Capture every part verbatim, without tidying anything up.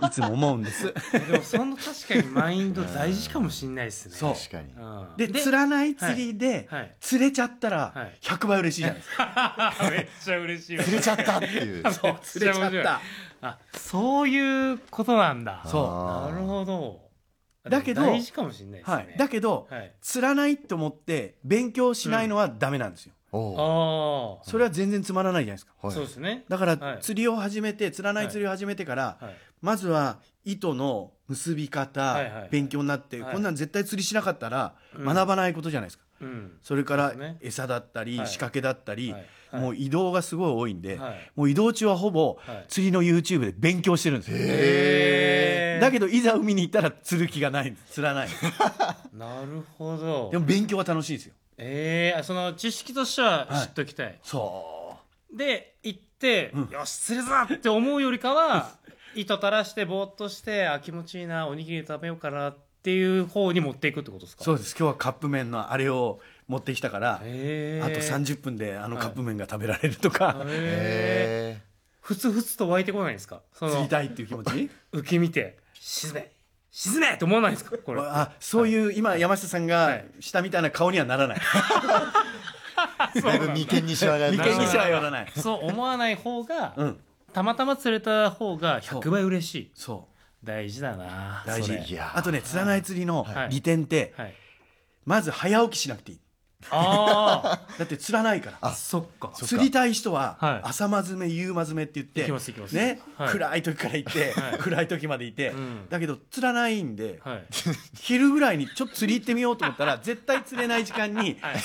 いつも思うんですでもその確かにマインド大事かもしれないですね。 そう確かに。 で釣らない釣りで、 はいはい、 釣れちゃったらひゃくばい嬉しいじゃないですか。めっちゃ嬉しい。 釣れちゃったっていうそう釣れちゃった。 あ、そういうことなんだ。 そうなるほど。 だけど大事かもしれないですね。はい、 だけど、はい、釣らないと思って勉強しないのはダメなんですよ。うん、あそれは全然つまらないじゃないですか。 はい、そうですね。 だから、はい、釣りを始めて釣らない釣りを始めてから、はい、まずは糸の結び方、はいはいはい、勉強になって、はい、こんなん絶対釣りしなかったら学ばないことじゃないですか。うん、それから餌だったり、はい、仕掛けだったり、はいはい、もう移動がすごい多いんで、はい、もう移動中はほぼ釣りの YouTube で勉強してるんですよ。へー。だけどいざ海に行ったら釣る気がないんです。釣らない。 なるほど。 でも勉強は楽しいですよ。 えー、その知識としては知っときたい。はい、そうで行って、うん、よし釣るぞって思うよりかは糸垂らしてぼーっとしてあ気持ちいいなおにぎり食べようかなっていう方に持っていくってことですか。 そうです。今日はカップ麺のあれを持ってきたから、あとさんじゅっぷんであのカップ麺が食べられるとか、はい、 へー。ふつふつと湧いてこないんですか。その釣りたいっていう気持ち受け見て沈め沈めって思わないですかこれ。 あそういう、はい、今山下さんがしたみたいな顔にはならない。 だいぶ眉間にしわが眉間にしわ寄らない。 そう思わない方が、うん、たまたま釣れた方がひゃくばい嬉しい。そう大事だな。 大事。あとね釣らない釣りの利点って、はいはい、まず早起きしなくていい。あだって釣らないから。 あそっか。 釣りたい人は朝間詰め夕間詰めって言ってね、 はい、 暗い時から行って、はい、暗い時までいて、うん、だけど釣らないんで、はい、昼ぐらいにちょっと釣り行ってみようと思ったら絶対釣れない時間に、はい、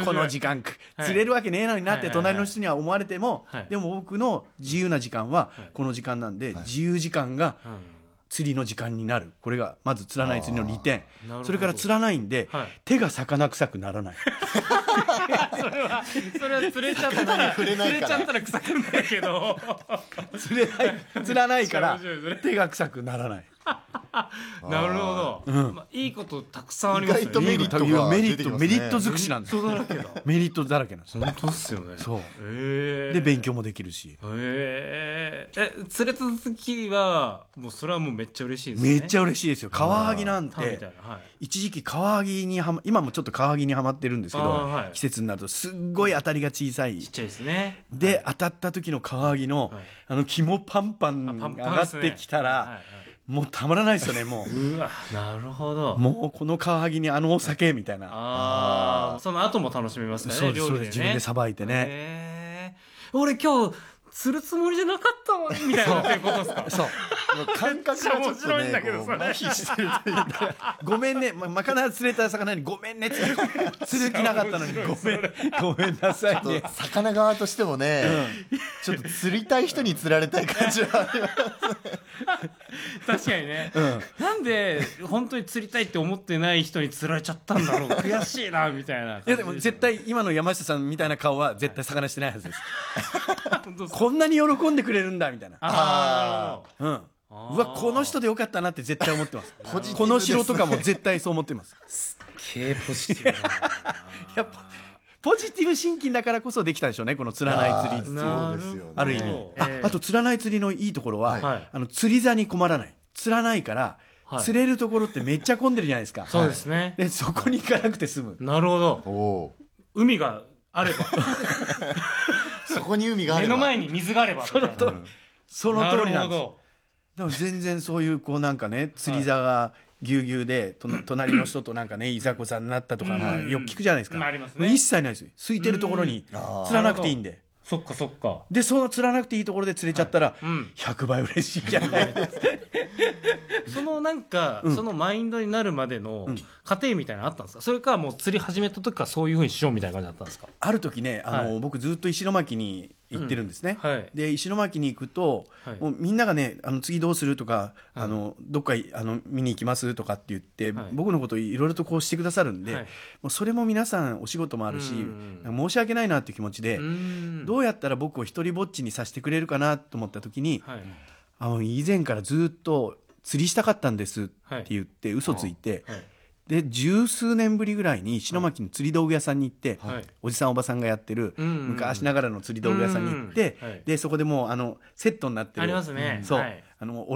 この時間釣れるわけねえのになって隣の人には思われても、はい、でも僕の自由な時間はこの時間なんで、はい、自由時間が釣りの時間になる。これがまず釣らない釣りの利点。それから釣らないんで、はい、手が魚臭くならない。 それはそれは釣れちゃったら釣れちゃったら臭くなるけど釣れない釣らないから手が臭くならない。 なるほど、うんまあ、いいことたくさんありますね。 意外とメリットが出てきますね。 メリット尽くしなんです。 メリットだらけだ。 メリットだらけなんです。 本当っすよね。 そう、えー、で勉強もできるし、 えー、え釣れた時はもうそれはもうめっちゃ嬉しいですね。 めっちゃ嬉しいですよ。カワハギなんて、はい、一時期カワハギにはま今もちょっとカワハギにはまってるんですけど、はい、季節になるとすっごい当たりが小さい、 ちっちゃいですね。 で、 はい、 当たった時のカワハギの、はい、あの肝パンパンが上がってきたらもうたまらないですよね。もううわなるほど。 もうこのカワハギにあのお酒みたいな、 ああその後も楽しめますね。 そうです、 料理でね、 自分でさばいてね、 えー、俺今日釣るつもりじゃなかったわみたいなっていうことですか。 そう感覚がちょっとね面白いんだけどそれ麻痺してるというかごめんね、ままかな釣れた魚にごめんね釣る釣る気なかったのにごめんごめんなさいね。 魚側としてもね、うん、ちょっと釣りたい人に釣られたい感じはあります確かにね、うん、なんで本当に釣りたいって思ってない人に釣られちゃったんだろう悔しいなみたいな。いやでも絶対今の山下さんみたいな顔は絶対魚してないはずですこんなに喜んでくれるんだみたいな。ああ、うん、うわこの人でよかったなって絶対思ってますポジティブですね。この城とかも絶対そう思ってます。 すっげえポジティブだなやっぱポジティブシンキンだからこそできたでしょうね、この釣らない釣りっていう。 そうですよね、 ある意味、 えー、 あ, あと釣らない釣りのいいところは、 はい、 あの釣り座に困らない。釣らないから、はい、釣れるところってめっちゃ混んでるじゃないですか。 そうですね。 でそこに行かなくて済む。 なるほど。 お海があればそこに海があれば目の前に水があればそのと、うん、その通りなんです。でも全然そういうこうなんかね釣り座がぎゅうぎゅうでと隣の人となんかねいざこざになったとかまあよく聞くじゃないですか。 ありますね。 一切ないですよ。空いてるところに釣らなくていいんで。 そっかそっか。 でその釣らなくていいところで釣れちゃったら、はい、うん、ひゃくばい嬉しいじゃないですかそのなんか、うん、そのマインドになるまでの過程みたいなのあったんですか。それかもう釣り始めた時からそういう風にしようみたいな感じだったんですか。 ある時ねあの、はい、僕ずっと石巻に行ってるんですね、うんはい、で石巻に行くと、はい、もうみんながねあの次どうするとか、はい、あのどっかあの見に行きますとかって言って、はい、僕のことをいろいろとこうしてくださるんで、はい、もうそれも皆さんお仕事もあるし、申し訳ないなっていう気持ちでどうやったら僕を一人ぼっちにさせてくれるかなと思った時に、はい、あの以前からずっと釣りしたかったんですって言って嘘ついて、はいはい、で十数年ぶりぐらいに石巻の釣り道具屋さんに行って、はい、おじさんおばさんがやってる昔ながらの釣り道具屋さんに行って、でそこでもうあのセットになってるありますね、 そう、 はい、 あの